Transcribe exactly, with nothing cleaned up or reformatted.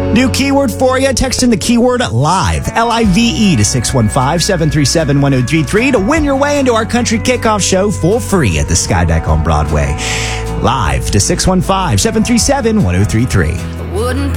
New keyword for you. Text in the keyword live, L I V E, to six one five, seven three seven, one zero three three to win your way into our country kickoff show for free at the Skydeck on Broadway. Live to six one five, seven three seven, one zero three three. Wouldn't